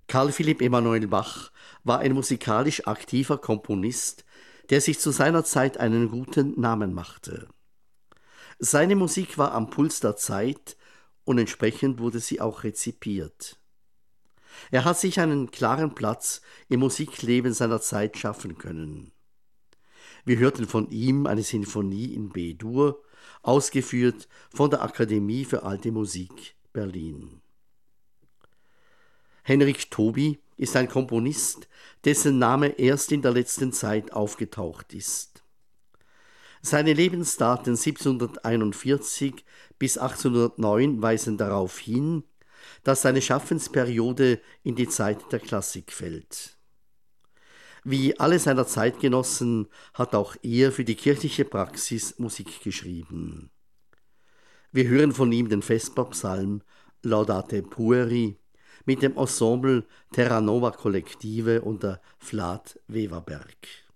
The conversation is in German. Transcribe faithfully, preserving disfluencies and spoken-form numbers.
Carl Philipp Emanuel Bach war ein musikalisch aktiver Komponist, der sich zu seiner Zeit einen guten Namen machte. Seine Musik war am Puls der Zeit und entsprechend wurde sie auch rezipiert. Er hat sich einen klaren Platz im Musikleben seiner Zeit schaffen können. Wir hörten von ihm eine Sinfonie in B-Dur, ausgeführt von der Akademie für Alte Musik Berlin. Henrik Tobie ist ein Komponist, dessen Name erst in der letzten Zeit aufgetaucht ist. Seine Lebensdaten siebzehnhunderteinundvierzig bis achtzehnhundertneun weisen darauf hin, dass seine Schaffensperiode in die Zeit der Klassik fällt. Wie alle seiner Zeitgenossen hat auch er für die kirchliche Praxis Musik geschrieben. Wir hören von ihm den Vesperpsalm Laudate Pueri mit dem Ensemble Terra Nova Collective unter Vlad Weverberg.